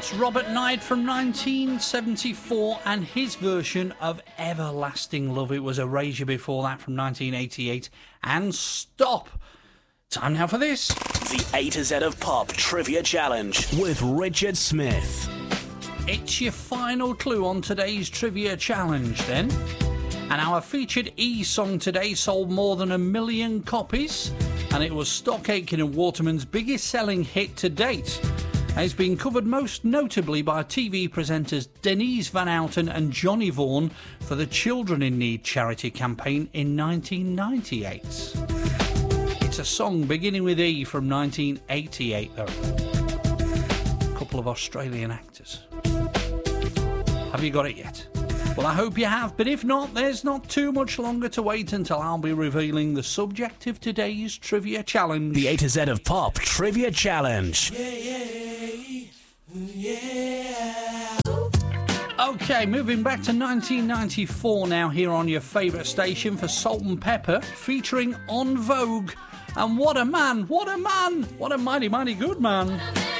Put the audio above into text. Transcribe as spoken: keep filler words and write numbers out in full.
That's Robert Knight from nineteen seventy-four and his version of Everlasting Love. It was Erasure before that from nineteen eighty-eight. And Stop. Time now for this. The A to Z of Pop Trivia Challenge with Richard Smith. It's your final clue on today's Trivia Challenge then. And our featured E song today sold more than a million copies. And it was Stock Aitken and Waterman's biggest selling hit to date. It's been covered most notably by T V presenters Denise Van Outen and Johnny Vaughan for the Children in Need charity campaign in nineteen ninety-eight. It's a song beginning with E from nineteen eighty-eight, though. A couple of Australian actors. Have you got it yet? Well, I hope you have, but if not, there's not too much longer to wait until I'll be revealing the subject of today's Trivia Challenge. The A to Z of Pop Trivia Challenge. Yeah, yeah, yeah. Okay, moving back to nineteen ninety-four now here on your favourite station for Salt and Pepper, featuring En Vogue. And what a man, what a man, what a mighty, mighty good man.